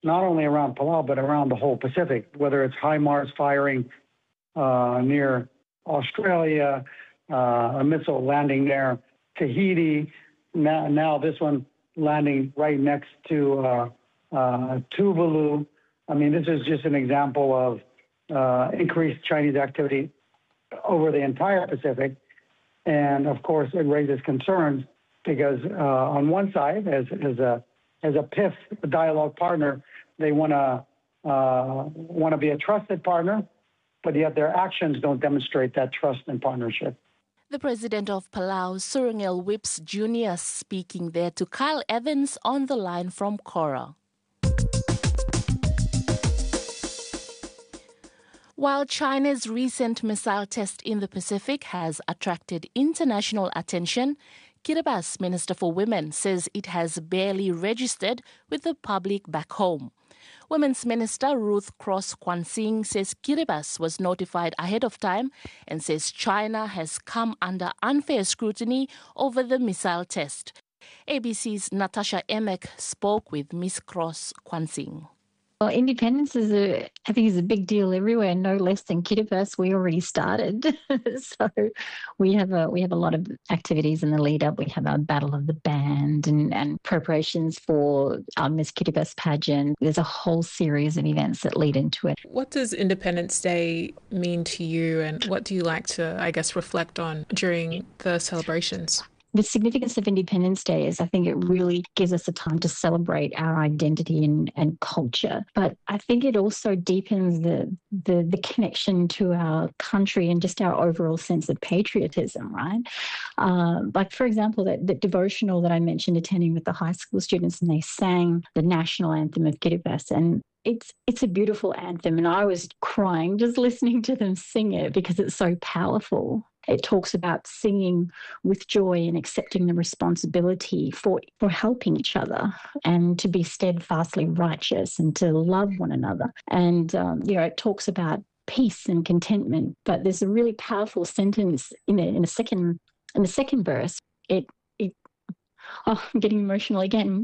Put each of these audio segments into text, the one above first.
not only around Palau, but around the whole Pacific, whether it's HIMARS firing near Australia, a missile landing near Tahiti, now this one landing right next to Tuvalu. I mean, this is just an example of increased Chinese activity over the entire Pacific. And of course, it raises concerns because on one side, as a PIF, a dialogue partner, they want to be a trusted partner, but yet their actions don't demonstrate that trust and partnership. The president of Palau, Surangel Whips Jr., speaking there to Kyle Evans on the line from Cora. While China's recent missile test in the Pacific has attracted international attention, Kiribati's Minister for Women says it has barely registered with the public back home. Women's Minister Ruth Cross Kwansing says Kiribati was notified ahead of time and says China has come under unfair scrutiny over the missile test. ABC's Natasha Emek spoke with Ms. Cross Kwansing. Well, independence I think is a big deal everywhere, no less than Kiribati. We already started. So we have a lot of activities in the lead up. We have our Battle of the Band and preparations for our Miss Kiribati pageant. There's a whole series of events that lead into it. What does Independence Day mean to you, and what do you like to, I guess, reflect on during the celebrations? The significance of Independence Day is I think it really gives us a time to celebrate our identity and culture. But I think it also deepens the connection to our country and just our overall sense of patriotism, right? Like, for example, that devotional that I mentioned attending with the high school students, and they sang the national anthem of Kiribati. And it's a beautiful anthem, and I was crying just listening to them sing it because it's so powerful. It talks about singing with joy and accepting the responsibility for helping each other and to be steadfastly righteous and to love one another. And, it talks about peace and contentment. But there's a really powerful sentence in the second verse. I'm getting emotional again.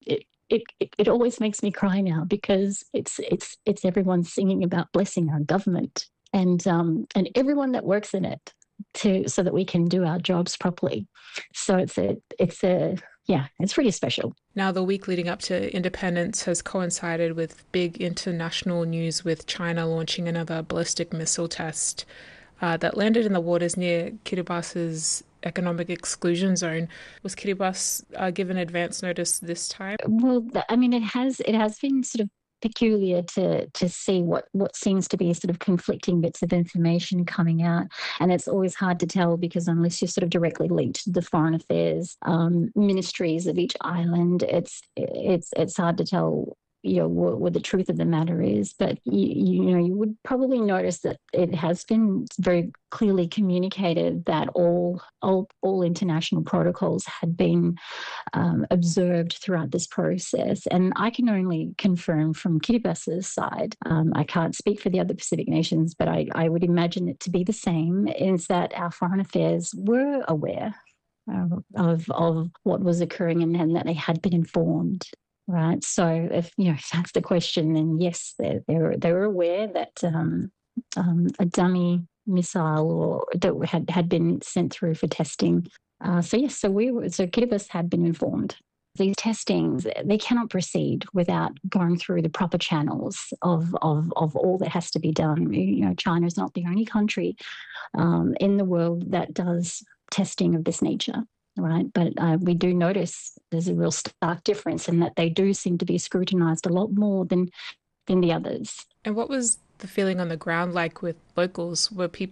It always makes me cry now because it's everyone singing about blessing our government and everyone that works in it so that we can do our jobs properly. So it's pretty special. Now, the week leading up to independence has coincided with big international news, with China launching another ballistic missile test that landed in the waters near Kiribati's economic exclusion zone. Was Kiribati given advance notice this time? Well, I mean, it has been sort of peculiar to see what seems to be sort of conflicting bits of information coming out, and it's always hard to tell because unless you're sort of directly linked to the foreign affairs ministries of each island, it's hard to tell what the truth of the matter is. But you would probably notice that it has been very clearly communicated that all international protocols had been observed throughout this process. And I can only confirm from Kiribati's side, I can't speak for the other Pacific nations, but I would imagine it to be the same, is that our foreign affairs were aware of what was occurring and that they had been informed. Right. So if that's the question, then yes, they were aware that a dummy missile that had been sent through for testing. So Kiribati had been informed. These testings, they cannot proceed without going through the proper channels of all that has to be done. China is not the only country in the world that does testing of this nature. Right, but we do notice there's a real stark difference in that they do seem to be scrutinised a lot more than the others. And what was the feeling on the ground like with locals? Were